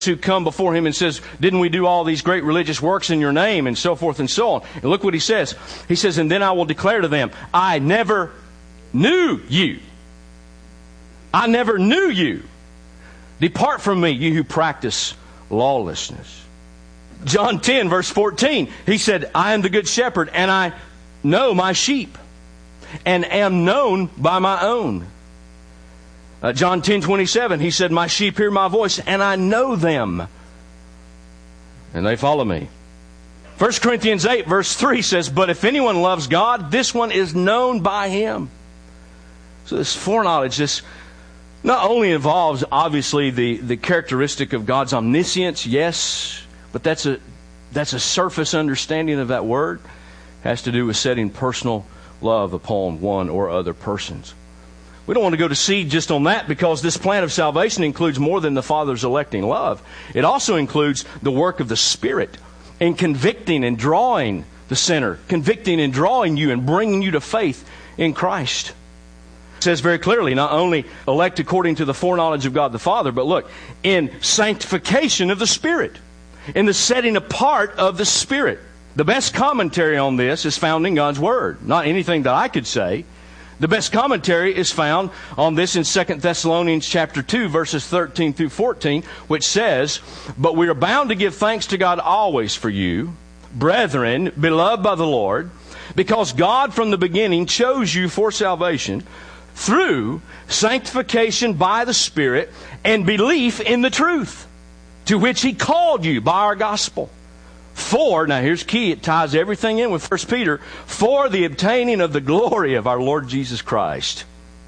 who come before him and says, didn't we do all these great religious works in your name, and so forth and so on. And look what he says. He says, and then I will declare to them, I never knew you. I never knew you. Depart from me, you who practice lawlessness. John 10, verse 14, he said, I am the good shepherd, and I know my sheep, and am known by my own. John 10:27, he said, my sheep hear my voice, and I know them, and they follow me. 1 Corinthians 8, verse 3 says, but if anyone loves God, this one is known by him. So this foreknowledge, this not only involves, obviously, the characteristic of God's omniscience, yes, but that's a surface understanding of that word. It has to do with setting personal love upon one or other persons. We don't want to go to seed just on that, because this plan of salvation includes more than the Father's electing love. It also includes the work of the Spirit in convicting and drawing the sinner, convicting and drawing you and bringing you to faith in Christ. It says very clearly, not only elect according to the foreknowledge of God the Father, but look, in sanctification of the Spirit, in the setting apart of the Spirit. The best commentary on this is found in God's Word, not anything that I could say. The best commentary is found on this in 2 Thessalonians chapter 2, verses 13 through 14, which says, but we are bound to give thanks to God always for you, brethren, beloved by the Lord, because God from the beginning chose you for salvation through sanctification by the Spirit and belief in the truth, to which He called you by our gospel. For, now here's key, it ties everything in with 1 Peter, for the obtaining of the glory of our Lord Jesus Christ.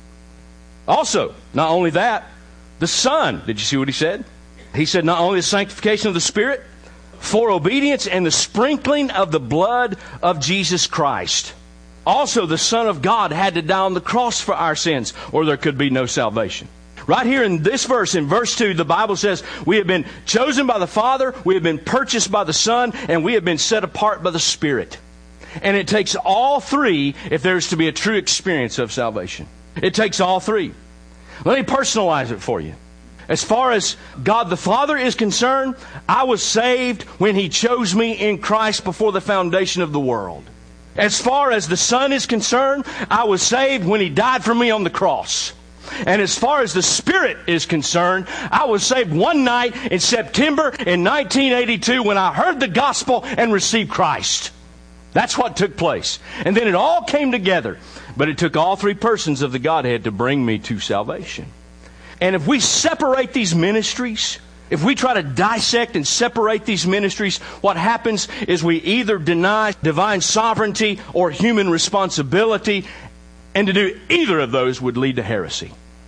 Also, not only that, the Son, did you see what he said? He said not only the sanctification of the Spirit, for obedience and the sprinkling of the blood of Jesus Christ. Also, the Son of God had to die on the cross for our sins, or there could be no salvation. Right here in this verse, in verse 2, the Bible says, we have been chosen by the Father, we have been purchased by the Son, and we have been set apart by the Spirit. And it takes all three if there's to be a true experience of salvation. It takes all three. Let me personalize it for you. As far as God the Father is concerned, I was saved when He chose me in Christ before the foundation of the world. As far as the Son is concerned, I was saved when He died for me on the cross. And as far as the Spirit is concerned, I was saved one night in September in 1982 when I heard the gospel and received Christ. That's what took place. And then it all came together. But it took all three persons of the Godhead to bring me to salvation. And if we separate these ministries, if we try to dissect and separate these ministries, what happens is we either deny divine sovereignty or human responsibility. And to do either of those would lead to heresy,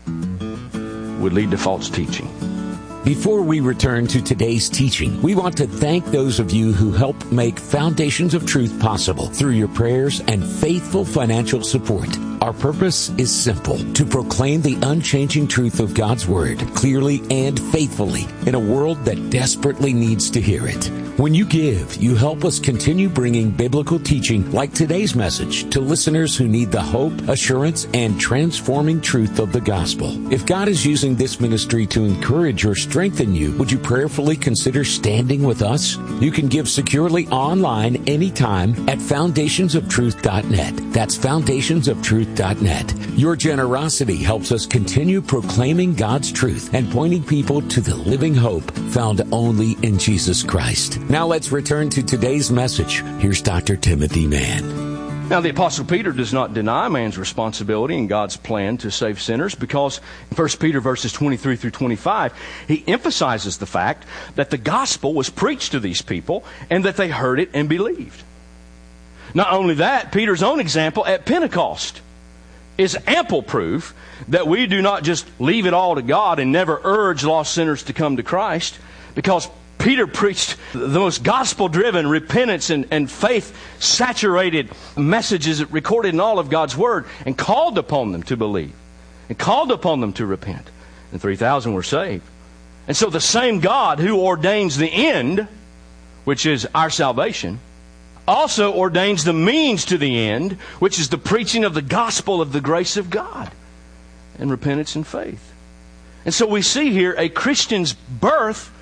would lead to false teaching. Before we return to today's teaching, we want to thank those of you who help make Foundations of Truth possible through your prayers and faithful financial support. Our purpose is simple: to proclaim the unchanging truth of God's Word clearly and faithfully in a world that desperately needs to hear it. When you give, you help us continue bringing biblical teaching like today's message to listeners who need the hope, assurance, and transforming truth of the gospel. If God is using this ministry to encourage or strengthen you, would you prayerfully consider standing with us? You can give securely online anytime at foundationsoftruth.net. That's foundationsoftruth.net. Your generosity helps us continue proclaiming God's truth and pointing people to the living hope found only in Jesus Christ. Now let's return to today's message. Here's Dr. Timothy Mann. Now the Apostle Peter does not deny man's responsibility in God's plan to save sinners, because in 1 Peter verses 23 through 25, he emphasizes the fact that the gospel was preached to these people and that they heard it and believed. Not only that, Peter's own example at Pentecost is ample proof that we do not just leave it all to God and never urge lost sinners to come to Christ, because Peter preached the most gospel-driven, repentance and faith-saturated messages recorded in all of God's Word, and called upon them to believe, and called upon them to repent. And 3,000 were saved. And so the same God who ordains the end, which is our salvation, also ordains the means to the end, which is the preaching of the gospel of the grace of God and repentance and faith. And so we see here a Christian's birth